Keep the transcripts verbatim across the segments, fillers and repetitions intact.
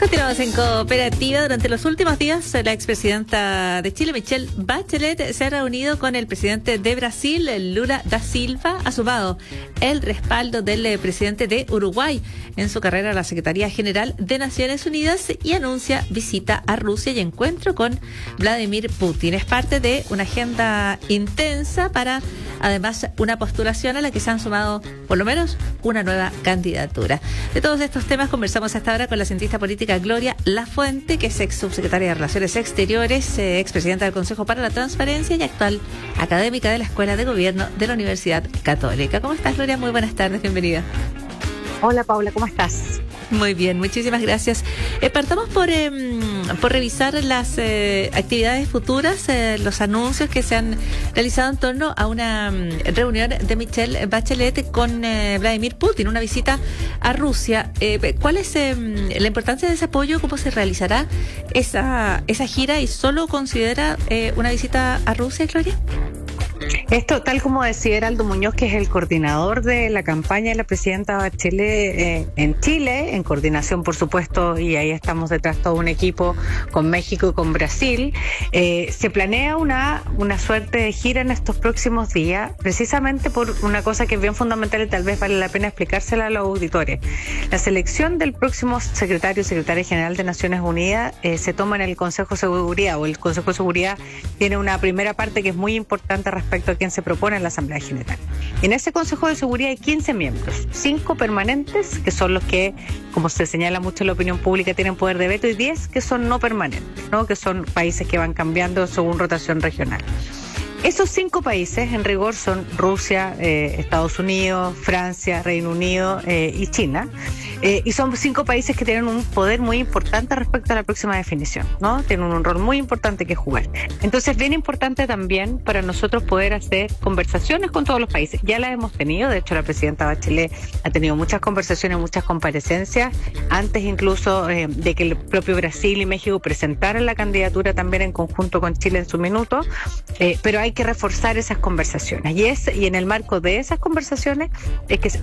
Continuamos en Cooperativa. Durante los últimos días, la expresidenta de Chile, Michelle Bachelet, se ha reunido con el presidente de Brasil, Lula da Silva. Ha sumado el respaldo del presidente de Uruguay en su carrera a la Secretaría General de Naciones Unidas y anuncia visita a Rusia y encuentro con Vladimir Putin. Es parte de una agenda intensa para, además, una postulación a la que se han sumado, por lo menos, una nueva candidatura. De todos estos temas conversamos hasta ahora con la cientista política Gloria Lafuente, que es ex subsecretaria de Relaciones Exteriores, eh, expresidenta del Consejo para la Transparencia y actual académica de la Escuela de Gobierno de la Universidad Católica. ¿Cómo estás, Gloria? Muy buenas tardes, bienvenida. Hola, Paula, ¿cómo estás? Muy bien, muchísimas gracias. Eh, partamos por, eh, por revisar las eh, actividades futuras, eh, los anuncios que se han realizado en torno a una um, reunión de Michelle Bachelet con eh, Vladimir Putin, una visita a Rusia. Eh, ¿Cuál es eh, la importancia de ese apoyo? ¿Cómo se realizará esa, esa gira? ¿Y solo considera eh, una visita a Rusia, Gloria? Esto, tal como decía Heraldo Muñoz, que es el coordinador de la campaña de la presidenta Bachelet eh, en Chile, en coordinación, por supuesto, y ahí estamos detrás todo un equipo con México y con Brasil, eh, se planea una, una suerte de gira en estos próximos días, precisamente por una cosa que es bien fundamental y tal vez vale la pena explicársela a los auditores. La selección del próximo secretario y secretaria general de Naciones Unidas eh, se toma en el Consejo de Seguridad, o el Consejo de Seguridad tiene una primera parte que es muy importante respecto a quién se propone en la Asamblea General. En ese Consejo de Seguridad hay quince miembros, cinco permanentes, que son los que, como se señala mucho en la opinión pública, tienen poder de veto, y diez que son no permanentes, ¿no? Que son países que van cambiando según rotación regional. Esos cinco países, en rigor, son Rusia, eh, Estados Unidos, Francia, Reino Unido eh, y China. Eh, y son cinco países que tienen un poder muy importante respecto a la próxima definición, ¿no? Tienen un rol muy importante que jugar. Entonces, es bien importante también para nosotros poder hacer conversaciones con todos los países. Ya las hemos tenido, de hecho, la presidenta Bachelet ha tenido muchas conversaciones, muchas comparecencias, antes incluso eh, de que el propio Brasil y México presentaran la candidatura también en conjunto con Chile en su minuto, eh, pero hay que reforzar esas conversaciones. Y, es, y en el marco de esas conversaciones es que se,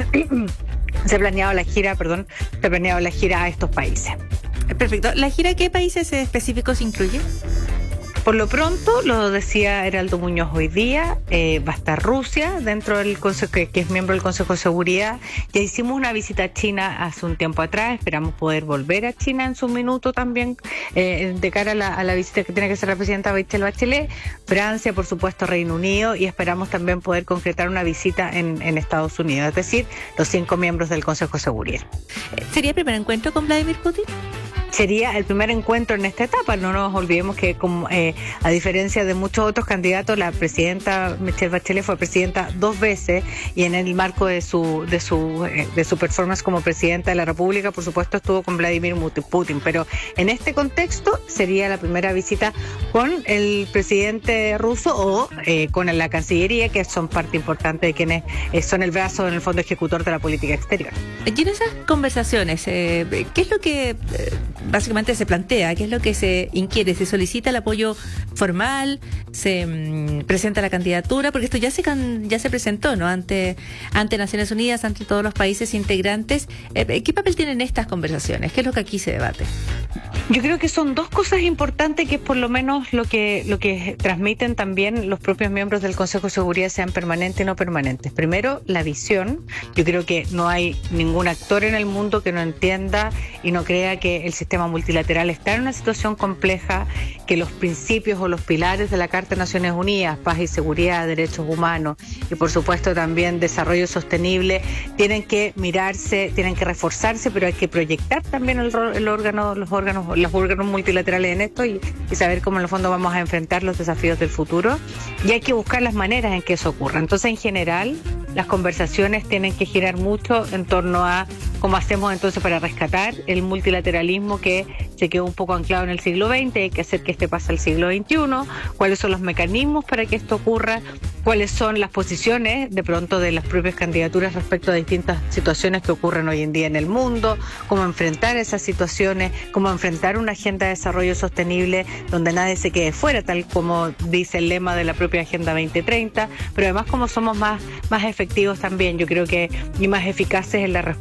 se ha planeado la gira, perdón, se ha planeado la gira a estos países. Perfecto. ¿La gira qué países específicos incluye? Por lo pronto, lo decía Heraldo Muñoz hoy día, eh, va a estar Rusia dentro del Consejo, que, que es miembro del Consejo de Seguridad. Ya hicimos una visita a China hace un tiempo atrás, esperamos poder volver a China en su minuto también, eh, de cara a la, a la visita que tiene que hacer la presidenta Michelle Bachelet. Francia, por supuesto, Reino Unido, y esperamos también poder concretar una visita en, en Estados Unidos, es decir, los cinco miembros del Consejo de Seguridad. ¿Sería el primer encuentro con Vladimir Putin? Sería el primer encuentro en esta etapa. No nos olvidemos que, como, eh, a diferencia de muchos otros candidatos, la presidenta Michelle Bachelet fue presidenta dos veces, y en el marco de su de su eh, de su performance como presidenta de la República, por supuesto, estuvo con Vladimir Putin. Pero en este contexto sería la primera visita con el presidente ruso o eh, con la Cancillería, que son parte importante de quienes eh, son el brazo, en el fondo, ejecutor de la política exterior. Y en esas conversaciones, eh, ¿qué es lo que eh, básicamente se plantea? ¿Qué es lo que se inquiere? ¿Se solicita el apoyo formal? ¿Se mmm, presenta la candidatura? Porque esto ya se can, ya se presentó, ¿no? Ante, ante Naciones Unidas, ante todos los países integrantes. Eh, ¿Qué papel tienen estas conversaciones? ¿Qué es lo que aquí se debate? Yo creo que son dos cosas importantes, que es por lo menos lo que lo que transmiten también los propios miembros del Consejo de Seguridad, sean permanentes y no permanentes. Primero, la visión. Yo creo que no hay ningún actor en el mundo que no entienda y no crea que el sistema multilateral está en una situación compleja, que los principios o los pilares de la Carta de Naciones Unidas, paz y seguridad, derechos humanos y, por supuesto, también desarrollo sostenible, tienen que mirarse, tienen que reforzarse, pero hay que proyectar también el, el órgano, los órganos los órganos multilaterales en esto y, y saber cómo en el fondo vamos a enfrentar los desafíos del futuro, y hay que buscar las maneras en que eso ocurra. Entonces, en general, las conversaciones tienen que girar mucho en torno a cómo hacemos entonces para rescatar el multilateralismo que se quedó un poco anclado en el siglo veinte, hay que hacer que este pase al siglo veintiuno, cuáles son los mecanismos para que esto ocurra, cuáles son las posiciones de pronto de las propias candidaturas respecto a distintas situaciones que ocurren hoy en día en el mundo, cómo enfrentar esas situaciones, cómo enfrentar una agenda de desarrollo sostenible donde nadie se quede fuera, tal como dice el lema de la propia Agenda veinte treinta, pero además cómo somos más, más efectivos también, yo creo que, y más eficaces en la respuesta